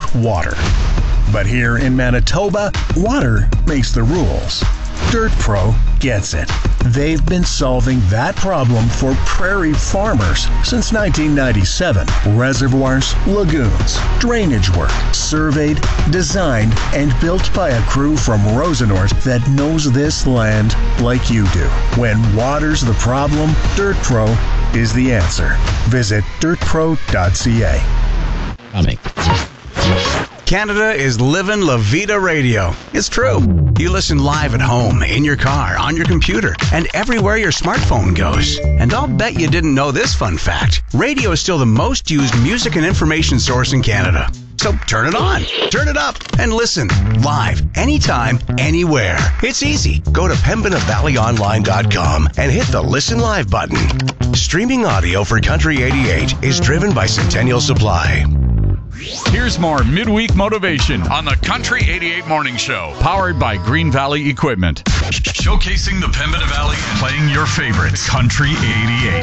water. But here in Manitoba, water makes the rules. Dirt Pro gets it. They've been solving that problem for prairie farmers since 1997. Reservoirs, lagoons, drainage work, surveyed, designed, and built by a crew from Rosenort that knows this land like you do. When water's the problem, Dirt Pro is the answer. Visit dirtpro.ca. Canada is living La Vida Radio. It's true. You listen live at home, in your car, on your computer, and everywhere your smartphone goes. And I'll bet you didn't know this fun fact. Radio is still the most used music and information source in Canada. So turn it on, turn it up, and listen live, anytime, anywhere. It's easy. Go to pembinavalleyonline.com and hit the Listen Live button. Streaming audio for Country 88 is driven by Centennial Supply. Here's more midweek motivation on the Country 88 Morning Show, powered by Green Valley Equipment. Showcasing the Pembina Valley and playing your favorites. Country 88.